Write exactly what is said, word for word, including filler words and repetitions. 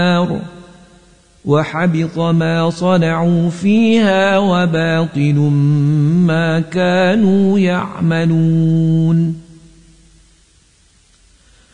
النار وحبط ما صنعوا فيها وباطل ما كانوا يعملون